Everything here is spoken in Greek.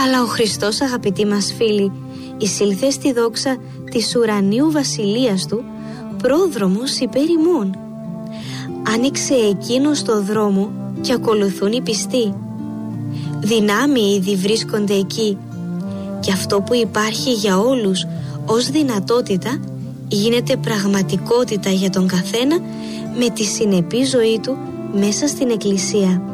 Αλλά ο Χριστός, αγαπητοί μας φίλοι, εισήλθε στη δόξα της ουρανίου βασιλείας του, πρόδρομος υπέρ ημών. Άνοιξε εκείνος το δρόμο και ακολουθούν οι πιστοί. Δυνάμοι ήδη βρίσκονται εκεί και αυτό που υπάρχει για όλους ως δυνατότητα γίνεται πραγματικότητα για τον καθένα με τη συνεπή ζωή του μέσα στην Εκκλησία.